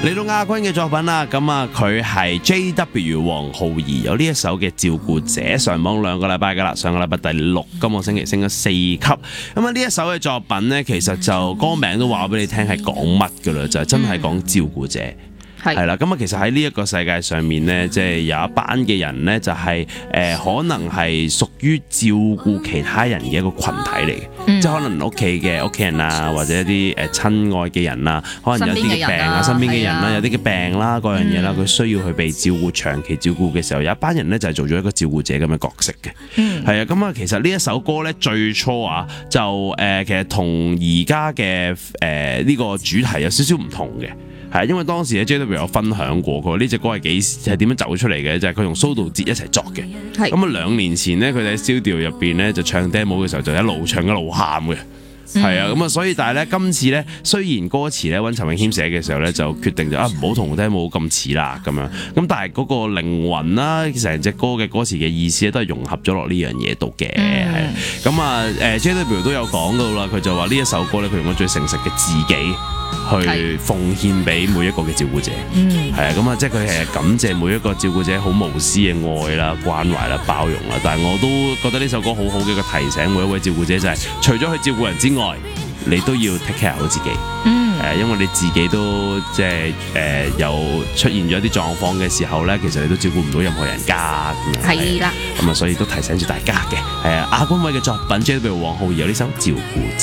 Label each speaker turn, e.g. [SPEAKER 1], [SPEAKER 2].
[SPEAKER 1] 嚟到亞軍嘅作品啦，咁啊佢係 JW 黃浩儀有呢一首嘅照顧者，上網2個禮拜噶啦，上個禮拜第6，今個星期升咗4級。咁啊呢一首嘅作品呢，其實就歌名都話俾你聽係講乜噶啦，就係真係講照顧者。係啦，咁啊，其實喺呢一個世界上面呢，即係有一班嘅人呢，就係可能係屬於照顧其他人嘅一個群體嚟嘅，即係可能屋企人啊，或者一啲親愛嘅人啊，可能有啲嘅病啊，身邊嘅人啦，有啲嘅病啦，嗰樣嘢啦，佢需要去被照顧，長期照顧嘅時候，有一班人呢，就係做咗一個照顧者咁嘅角色嘅。係啊，咁啊，其實呢一首歌呢，最初啊，就其實同而家嘅呢個主題有少少唔同嘅。係，因為當時咧 JW 有分享過，佢話呢隻歌係點樣走出嚟嘅，就係佢同蘇道哲一齊作嘅。咁啊2年前呢，佢哋喺 studio 入邊咧就唱 demo 嘅時候，就一路唱一路喊嘅。係啊，咁啊，所以但係咧今次咧，雖然歌詞咧揾陳詠謙寫嘅時候咧，就決定就唔好同 demo 咁似啦咁樣。咁但係嗰個靈魂啦，成隻歌嘅歌詞嘅意思咧，都係融合咗落呢樣嘢度嘅。係咁啊JW 都有講到啦，佢就話呢一首歌咧，佢用咗最誠實嘅自己去奉獻俾每一個嘅照顧者。係啊，咁啊，即係佢係感謝每一個照顧者好無私嘅愛啦、關懷啦、包容啦。但係我都覺得呢首歌好好嘅一個提醒，每一位照顧者就係除咗去照顧人之外，你都要 take care 好自己。因為你自己都即係有出現咗啲狀況嘅時候咧，其實你都照顧唔到任何人家咁樣。係啦，咁啊，所以都提醒住大家嘅。亞軍位嘅作品 JW 黃浩儀有呢首照顧者。